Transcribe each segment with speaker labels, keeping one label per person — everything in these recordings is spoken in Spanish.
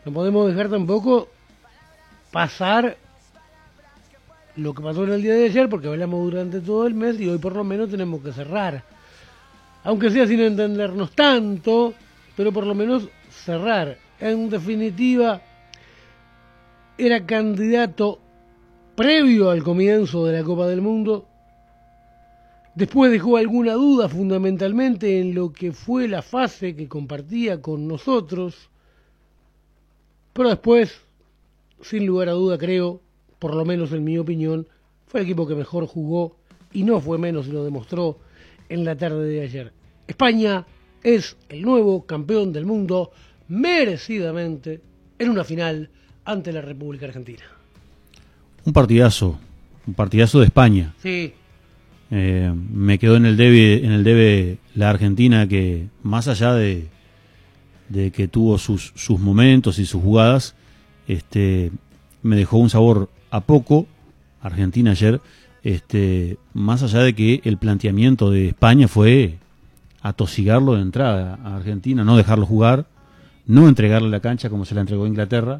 Speaker 1: no podemos dejar tampoco pasar lo que pasó en el día de ayer, porque hablamos durante todo el mes y hoy por lo menos tenemos que cerrar. Aunque sea sin entendernos tanto, pero por lo menos cerrar. En definitiva, era candidato previo al comienzo de la Copa del Mundo. Después dejó alguna duda fundamentalmente en lo que fue la fase que compartía con nosotros. Pero después, sin lugar a duda creo, por lo menos en mi opinión, fue el equipo que mejor jugó y no fue menos, lo demostró en la tarde de ayer. España es el nuevo campeón del mundo, merecidamente, en una final ante la República Argentina.
Speaker 2: Un partidazo de España.
Speaker 1: Sí.
Speaker 2: Me quedó en el debe la Argentina, que más allá de que tuvo sus momentos y sus jugadas, me dejó un sabor a poco. Argentina ayer, más allá de que el planteamiento de España fue atosigarlo de entrada a Argentina, no dejarlo jugar, no entregarle la cancha como se la entregó a Inglaterra.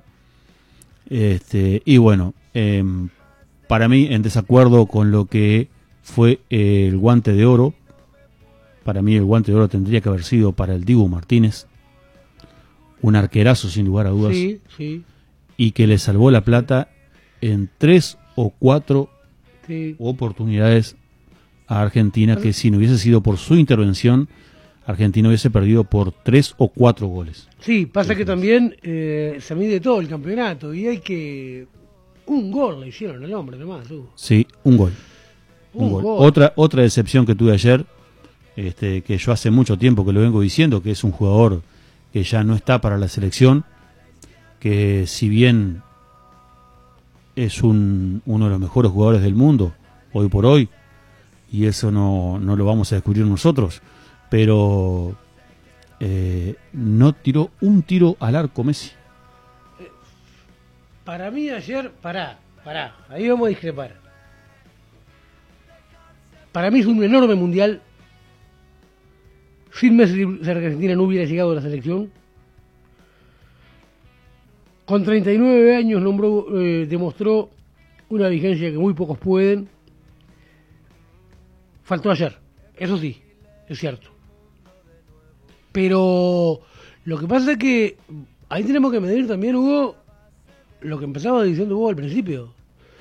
Speaker 2: Y bueno, para mí, en desacuerdo con lo que fue el Guante de Oro, para mí el Guante de Oro tendría que haber sido para el Dibu Martínez, un arquerazo sin lugar a dudas,
Speaker 1: Sí, sí.
Speaker 2: y que le salvó la plata en 3 o 4
Speaker 1: Sí.
Speaker 2: oportunidades a Argentina, que si no hubiese sido por su intervención, Argentina hubiese perdido por 3 o 4 goles.
Speaker 1: Sí, pasa que también se mide todo el campeonato y hay que... Un gol le hicieron al hombre nomás.
Speaker 2: Sí, un gol.
Speaker 1: Un gol.
Speaker 2: Otra decepción que tuve ayer, que yo hace mucho tiempo que lo vengo diciendo, que es un jugador que ya no está para la selección, que si bien es uno de los mejores jugadores del mundo, hoy por hoy, y eso no lo vamos a descubrir nosotros, pero no tiró un tiro al arco Messi.
Speaker 1: Para mí ayer, pará, ahí vamos a discrepar. Para mí es un enorme mundial. Sin Messi, Argentina no hubiera llegado a la selección. Con 39 años demostró una vigencia que muy pocos pueden. Faltó ayer, eso sí, es cierto. Pero lo que pasa es que ahí tenemos que medir también, Hugo, lo que empezaba diciendo Hugo al principio.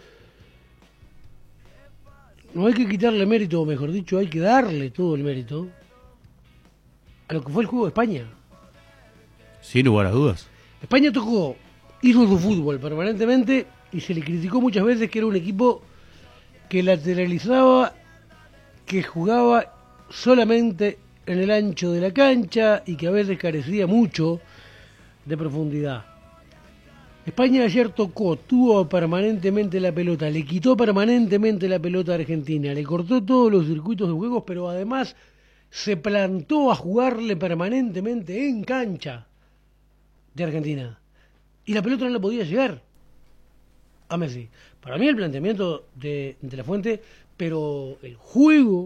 Speaker 1: No hay que quitarle mérito, o mejor dicho, hay que darle todo el mérito a lo que fue el juego de España.
Speaker 2: Sin lugar a dudas.
Speaker 1: España hizo su fútbol permanentemente y se le criticó muchas veces que era un equipo que lateralizaba, que jugaba solamente en el ancho de la cancha y que a veces carecía mucho de profundidad. España ayer tuvo permanentemente la pelota, le quitó permanentemente la pelota a Argentina, le cortó todos los circuitos de juegos, pero además se plantó a jugarle permanentemente en cancha de Argentina. Y la pelota no le podía llegar a Messi. Para mí el planteamiento de La Fuente, pero el juego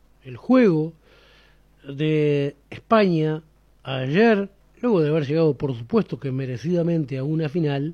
Speaker 1: de España ayer, luego de haber llegado, por supuesto que merecidamente, a una final,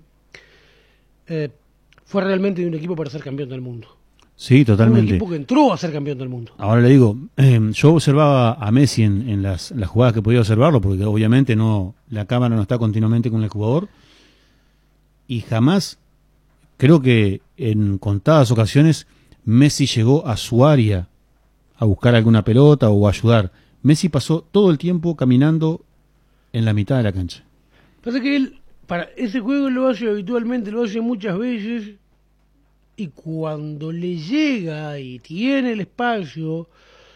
Speaker 1: fue realmente de un equipo para ser campeón del mundo.
Speaker 2: Sí, totalmente.
Speaker 1: Un equipo que entró a ser campeón del mundo.
Speaker 2: Ahora le digo, yo observaba a Messi en las jugadas que podía observarlo, porque obviamente la cámara no está continuamente con el jugador, y jamás, creo que en contadas ocasiones, Messi llegó a su área a buscar alguna pelota o a ayudar. Messi pasó todo el tiempo caminando en la mitad de la cancha.
Speaker 1: Pasa que él, para ese juego lo hace habitualmente, lo hace muchas veces, y cuando le llega y tiene el espacio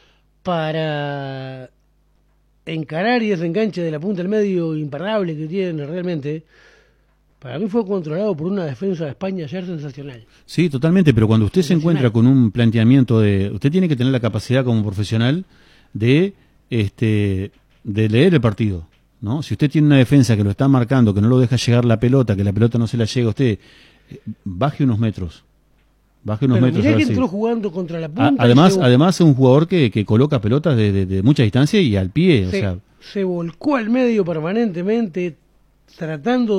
Speaker 1: para encarar y ese enganche de la punta del medio imparable que tiene realmente, para mí fue controlado por una defensa de España ayer sensacional.
Speaker 2: Sí, totalmente, pero cuando usted se encuentra con un planteamiento usted tiene que tener la capacidad como profesional de leer el partido, ¿no? Si usted tiene una defensa que lo está marcando, que no lo deja llegar la pelota, que la pelota no se la llega a usted, baje unos metros.
Speaker 1: Mirá que entró jugando contra la punta.
Speaker 2: Además es un jugador que coloca pelotas de mucha distancia y al pie.
Speaker 1: Se volcó al medio permanentemente, tratando